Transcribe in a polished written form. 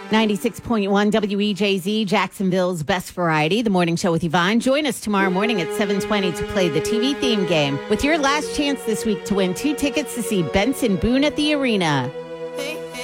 96.1 WEJZ, Jacksonville's best variety, the morning show with Yvonne. Join us tomorrow morning at 7:20 to play the TV theme game with your last chance this week to win 2 tickets to see Benson Boone at the Arena.